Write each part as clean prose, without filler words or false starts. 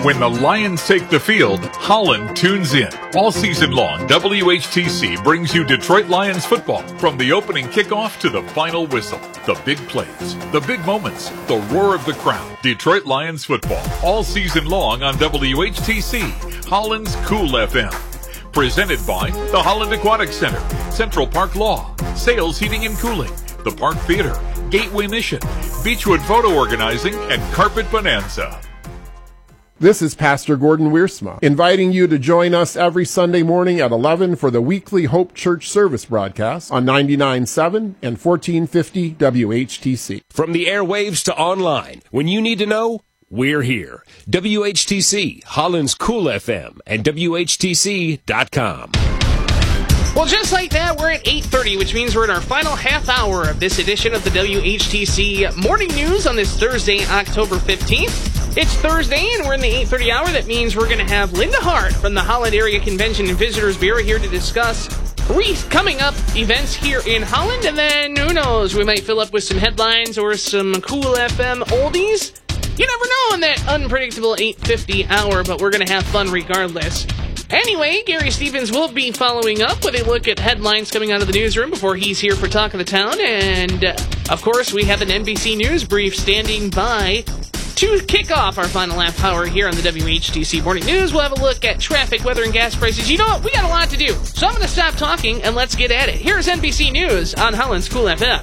When the Lions take the field, Holland tunes in. All season long, WHTC brings you Detroit Lions football. From the opening kickoff to the final whistle. The big plays, the big moments, the roar of the crowd. Detroit Lions football. All season long on WHTC, Holland's Cool FM. Presented by the Holland Aquatic Center, Central Park Law, Sales Heating and Cooling, the Park Theater, Gateway Mission, Beechwood Photo Organizing, and Carpet Bonanza. This is Pastor Gordon Wiersma, inviting you to join us every Sunday morning at 11 for the weekly Hope Church service broadcast on 99.7 and 1450 WHTC. From the airwaves to online, when you need to know, we're here. WHTC, Holland's Cool FM, and WHTC.com. Well, just like that, we're at 8:30, which means we're in our final half hour of this edition of the WHTC Morning News on this Thursday, October 15th. It's Thursday, and we're in the 8:30 hour. That means we're going to have Linda Hart from the Holland Area Convention and Visitors Bureau here to discuss coming up events here in Holland, and then, who knows, we might fill up with some headlines or some Cool FM oldies. You never know in that unpredictable 8:50 hour, but we're going to have fun regardless. Anyway, Gary Stevens will be following up with a look at headlines coming out of the newsroom before he's here for Talk of the Town. And, of course, we have an NBC News brief standing by to kick off our final half hour here on the WHTC Morning News. We'll have a look at traffic, weather, and gas prices. You know what? We got a lot to do. So I'm going to stop talking and let's get at it. Here's NBC News on Holland's Cool FM.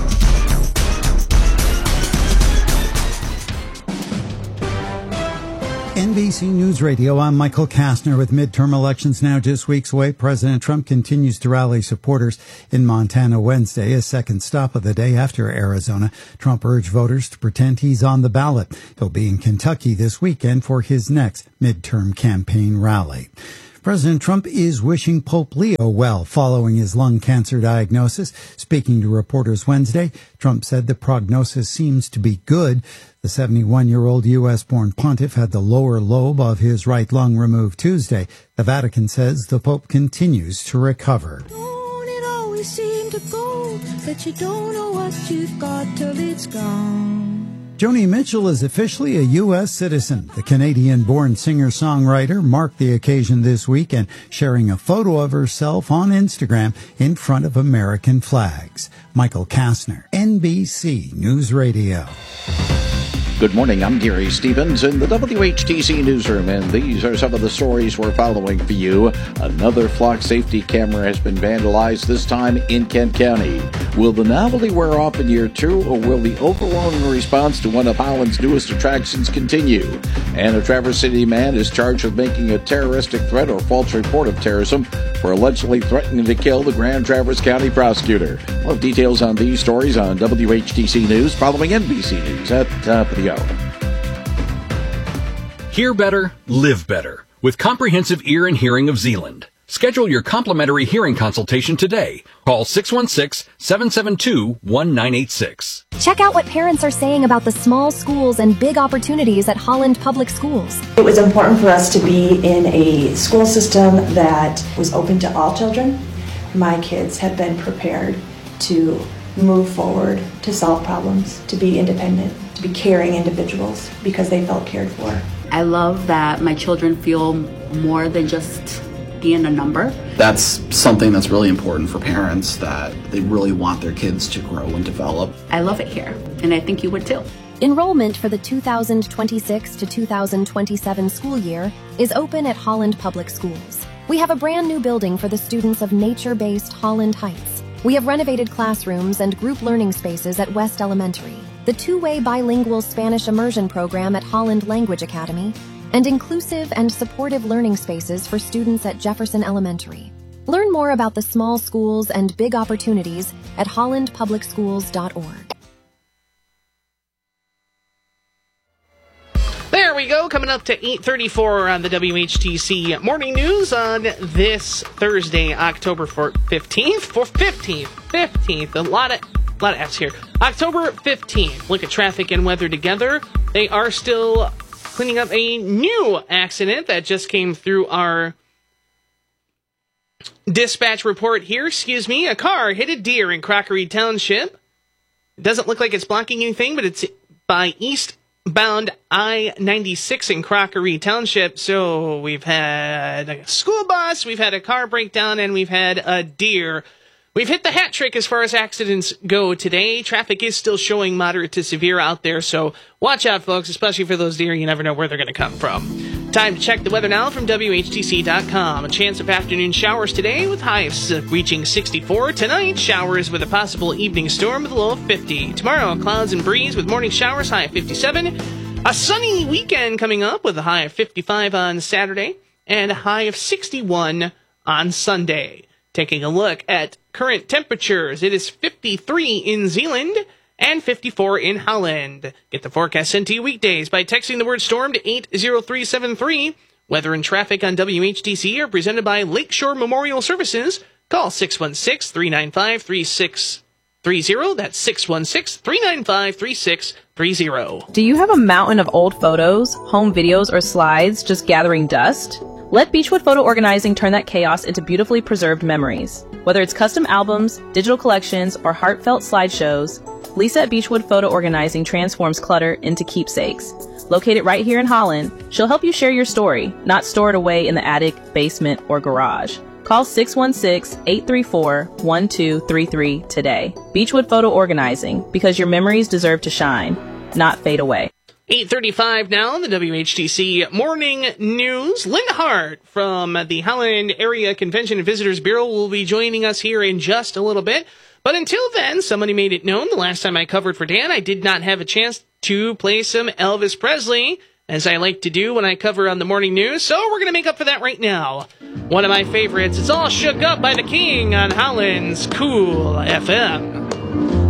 NBC News Radio, I'm Michael Kastner. With midterm elections now just weeks away, President Trump continues to rally supporters in Montana Wednesday, a second stop of the day after Arizona. Trump urged voters to pretend he's on the ballot. He'll be in Kentucky this weekend for his next midterm campaign rally. President Trump is wishing Pope Leo well following his lung cancer diagnosis. Speaking to reporters Wednesday, Trump said the prognosis seems to be good. The 71-year-old U.S.-born pontiff had the lower lobe of his right lung removed Tuesday. The Vatican says the Pope continues to recover. Don't it always seem to go that you don't know what you've got till it's gone? Joni Mitchell is officially a U.S. citizen. The Canadian-born singer-songwriter marked the occasion this weekend, sharing a photo of herself on Instagram in front of American flags. Michael Kastner, NBC News Radio. Good morning, I'm Gary Stevens in the WHTC Newsroom, and these are some of the stories we're following for you. Another flock safety camera has been vandalized, this time in Kent County. Will the novelty wear off in year 2, or will the overwhelming response to one of Holland's newest attractions continue? And a Traverse City man is charged with making a terroristic threat or false report of terrorism for allegedly threatening to kill the Grand Traverse County prosecutor. We'll have details on these stories on WHTC News following NBC News at the top of the hour. Hear better, live better with Comprehensive Ear and Hearing of Zeeland. Schedule your complimentary hearing consultation today. Call 616-772-1986. Check out what parents are saying about the small schools and big opportunities at Holland Public Schools. It was important for us to be in a school system that was open to all children. My kids have been prepared to move forward, to solve problems, to be independent, to be caring individuals because they felt cared for. I love that my children feel more than just being a number. That's something that's really important for parents, that they really want their kids to grow and develop. I love it here, and I think you would too. Enrollment for the 2026 to 2027 school year is open at Holland Public Schools. We have a brand new building for the students of nature-based Holland Heights. We have renovated classrooms and group learning spaces at West Elementary, the two-way bilingual Spanish immersion program at Holland Language Academy, and inclusive and supportive learning spaces for students at Jefferson Elementary. Learn more about the small schools and big opportunities at hollandpublicschools.org. There we go, coming up to 8:34 on the WHTC Morning News on this Thursday, October 15th. 15th. A lot of F's here. October 15th. Look at traffic and weather together. They are still cleaning up a new accident that just came through our dispatch report here. A car hit a deer in Crockery Township. It doesn't look like it's blocking anything, but it's by East bound I-96 in Crockery Township. So we've had a school bus, we've had a car breakdown, and we've had a deer. We've hit the hat trick as far as accidents go today. Traffic is still showing moderate to severe out there, so watch out, folks, especially for those deer. You never know where they're going to come from. Time to check the weather now from WHTC.com. A chance of afternoon showers today with highs reaching 64. Tonight, showers with a possible evening storm with a low of 50. Tomorrow, clouds and breeze with morning showers, high of 57. A sunny weekend coming up with a high of 55 on Saturday and a high of 61 on Sunday. Taking a look at current temperatures, it is 53 in Zeeland and 54 in Holland. Get the forecast sent to you weekdays by texting the word storm to 80373. Weather and traffic on WHTC are presented by Lakeshore Memorial Services. Call 616-395-3630. That's 616-395-3630. Do you have a mountain of old photos, home videos, or slides just gathering dust? Let Beechwood Photo Organizing turn that chaos into beautifully preserved memories. Whether it's custom albums, digital collections, or heartfelt slideshows, Lisa at Beechwood Photo Organizing transforms clutter into keepsakes. Located right here in Holland, she'll help you share your story, not store it away in the attic, basement, or garage. Call 616-834-1233 today. Beechwood Photo Organizing, because your memories deserve to shine, not fade away. 8:35 now, the WHTC Morning News. Linda Hart from the Holland Area Convention and Visitors Bureau will be joining us here in just a little bit. But until then, somebody made it known the last time I covered for Dan, I did not have a chance to play some Elvis Presley, as I like to do when I cover on the Morning News. So we're going to make up for that right now. One of my favorites, It's All Shook Up by the King on Holland's Cool FM.